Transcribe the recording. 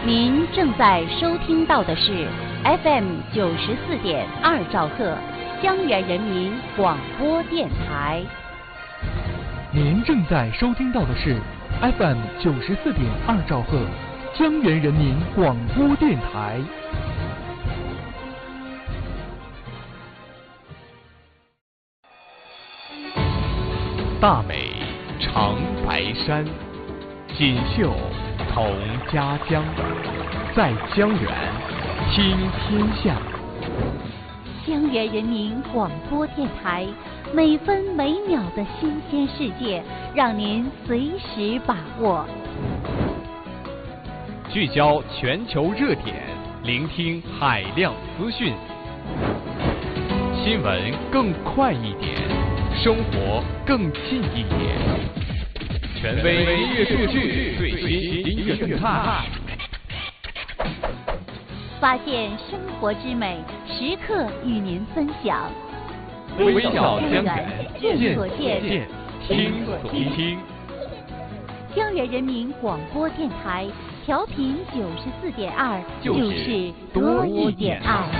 您正在收听到的是 FM 94.2兆赫江源人民广播电台。 您正在收听到的是 FM 94.2兆赫江源人民广播电台。 大美长白山，锦绣同家乡，在江源听天下。 江源人民广播电台，每分每秒的新鲜世界，让您随时把握。 聚焦全球热点，聆听海量资讯，新闻更快一点，生活更近一点。权威音乐数据，最新音乐动态， 发现生活之美，时刻与您分享。 微小江源， 见所见， 听所听。 江源人民广播电台调频94.2，就是多一点爱。